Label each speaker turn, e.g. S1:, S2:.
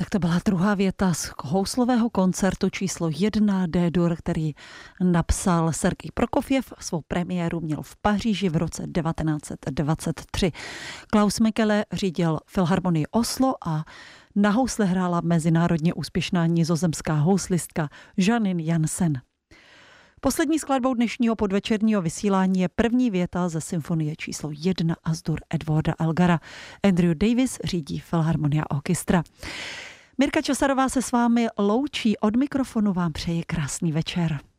S1: Tak to byla druhá věta z houslového koncertu číslo 1 D-dur, který napsal Sergej Prokofjev. Svou premiéru měl v Paříži v roce 1923. Klaus Mekele řídil Filharmonii Oslo a na housle hrála mezinárodně úspěšná nizozemská houslistka Janine Jansen. Poslední skladbou dnešního podvečerního vysílání je první věta ze symfonie číslo 1 As-dur Edwarda Elgara. Andrew Davis řídí Filharmonia Orchestra. Mirka Časarová se s vámi loučí, od mikrofonu vám přeji krásný večer.